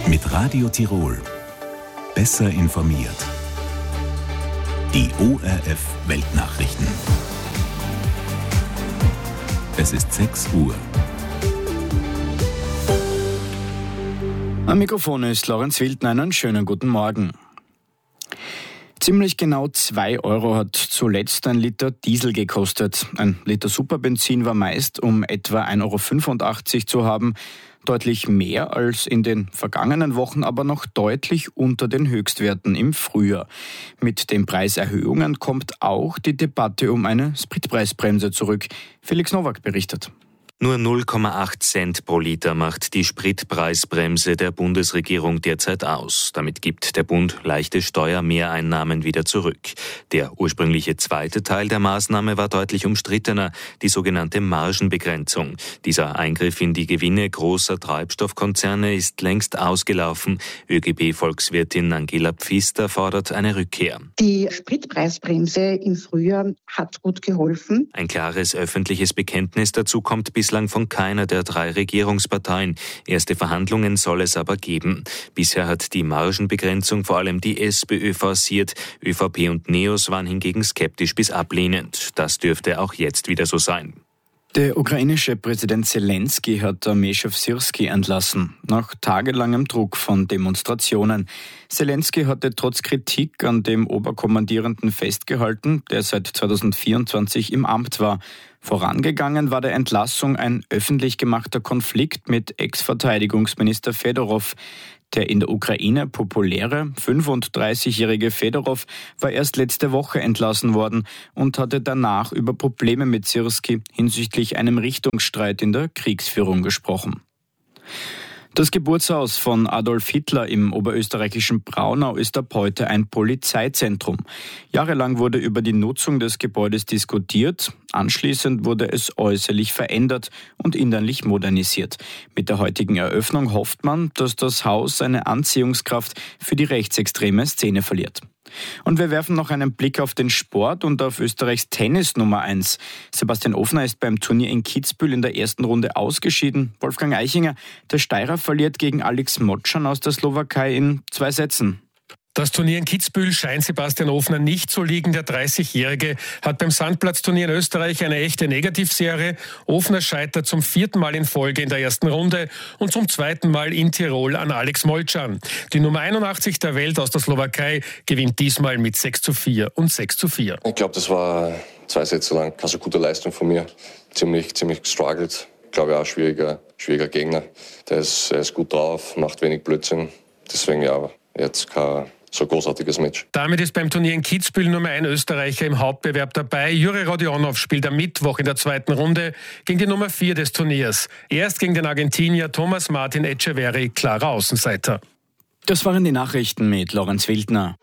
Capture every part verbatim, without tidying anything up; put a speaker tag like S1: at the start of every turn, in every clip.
S1: Mit Radio Tirol. Besser informiert. Die O R F Weltnachrichten. Es ist sechs Uhr.
S2: Am Mikrofon ist Lorenz Wildner. Einen schönen guten Morgen. Ziemlich genau zwei Euro hat zuletzt ein Liter Diesel gekostet. Ein Liter Superbenzin war meist um etwa ein Euro fünfundachtzig zu haben. Deutlich mehr als in den vergangenen Wochen, aber noch deutlich unter den Höchstwerten im Frühjahr. Mit den Preiserhöhungen kommt auch die Debatte um eine Spritpreisbremse zurück. Felix Nowak berichtet.
S3: Nur null Komma acht Cent pro Liter macht die Spritpreisbremse der Bundesregierung derzeit aus. Damit gibt der Bund leichte Steuermehreinnahmen wieder zurück. Der ursprüngliche zweite Teil der Maßnahme war deutlich umstrittener, die sogenannte Margenbegrenzung. Dieser Eingriff in die Gewinne großer Treibstoffkonzerne ist längst ausgelaufen. ÖGB-Volkswirtin Angela Pfister fordert eine Rückkehr.
S4: Die Spritpreisbremse im Frühjahr hat gut geholfen.
S3: Ein klares öffentliches Bekenntnis dazu kommt bis bislang von keiner der drei Regierungsparteien. Erste Verhandlungen soll es aber geben. Bisher hat die Margenbegrenzung vor allem die SPÖ forciert. ÖVP und NEOS waren hingegen skeptisch bis ablehnend. Das dürfte auch jetzt wieder so sein.
S2: Der ukrainische Präsident Zelensky hat Armeechef Syrski entlassen, nach tagelangem Druck von Demonstrationen. Zelensky hatte trotz Kritik an dem Oberkommandierenden festgehalten, der seit zweitausendvierundzwanzig im Amt war. Vorangegangen war der Entlassung ein öffentlich gemachter Konflikt mit Ex-Verteidigungsminister Fedorov. Der in der Ukraine populäre fünfunddreißigjährige Fedorov war erst letzte Woche entlassen worden und hatte danach über Probleme mit Syrski hinsichtlich einem Richtungsstreit in der Kriegsführung gesprochen. Das Geburtshaus von Adolf Hitler im oberösterreichischen Braunau ist ab heute ein Polizeizentrum. Jahrelang wurde über die Nutzung des Gebäudes diskutiert. Anschließend wurde es äußerlich verändert und innerlich modernisiert. Mit der heutigen Eröffnung hofft man, dass das Haus seine Anziehungskraft für die rechtsextreme Szene verliert. Und wir werfen noch einen Blick auf den Sport und auf Österreichs Tennis Nummer eins. Sebastian Ofner ist beim Turnier in Kitzbühel in der ersten Runde ausgeschieden. Wolfgang Eichinger, der Steirer verliert gegen Alex Motschan aus der Slowakei in zwei Sätzen.
S5: Das Turnier in Kitzbühel scheint Sebastian Ofner nicht zu liegen. Der dreißigjährige hat beim Sandplatzturnier in Österreich eine echte Negativserie. Ofner scheitert zum vierten Mal in Folge in der ersten Runde und zum zweiten Mal in Tirol an Alex Molcan. Die Nummer einundachtzig der Welt aus der Slowakei gewinnt diesmal mit sechs zu vier und sechs zu vier.
S6: Ich glaube, das war zwei Sätze lang keine so gute Leistung von mir. Ziemlich, ziemlich gestruggelt. Ich glaube auch ein schwieriger, schwieriger Gegner. Der ist, er ist gut drauf, macht wenig Blödsinn. Deswegen ja, jetzt kein so großartiges Match.
S5: Damit ist beim Turnier in Kitzbühel Nummer ein Österreicher im Hauptbewerb dabei. Juri Rodionov spielt am Mittwoch in der zweiten Runde gegen die Nummer vier des Turniers. Erst gegen den Argentinier Thomas Martin Etcheverry, klarer Außenseiter.
S2: Das waren die Nachrichten mit Lorenz Wildner.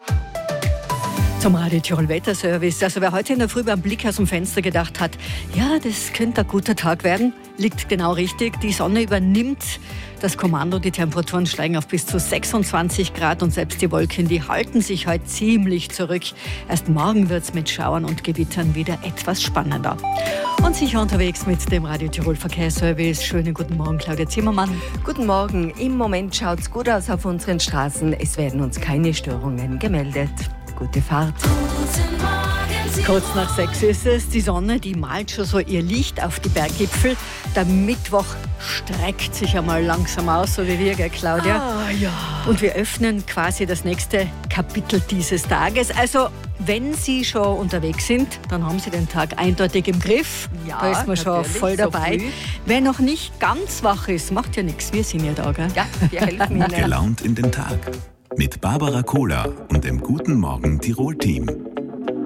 S7: Zum Radio Tirol Wetterservice. Also wer heute in der Früh beim Blick aus dem Fenster gedacht hat, ja, das könnte ein guter Tag werden, liegt genau richtig. Die Sonne übernimmt das Kommando. Die Temperaturen steigen auf bis zu sechsundzwanzig Grad und selbst die Wolken, die halten sich heute ziemlich zurück. Erst morgen wird es mit Schauern und Gewittern wieder etwas spannender. Und sicher unterwegs mit dem Radio Tirol Verkehrsservice. Schönen guten Morgen, Claudia Zimmermann.
S8: Guten Morgen. Im Moment schaut es gut aus auf unseren Straßen. Es werden uns keine Störungen gemeldet. Gute Fahrt.
S7: Kurz nach sechs ist es. Die Sonne, die malt schon so ihr Licht auf die Berggipfel. Der Mittwoch streckt sich einmal langsam aus, so wie wir, gell, Claudia?
S8: Ah, ja.
S7: Und wir öffnen quasi das nächste Kapitel dieses Tages. Also, wenn Sie schon unterwegs sind, dann haben Sie den Tag eindeutig im Griff.
S8: Ja,
S7: da ist man schon voll dabei.
S8: So
S7: Wer noch nicht ganz wach ist, macht ja nichts. Wir sind ja da, gell?
S8: Ja, wir helfen Ihnen.
S1: Gelaunt in den Tag. Mit Barbara Kohler und dem Guten Morgen Tirol-Team.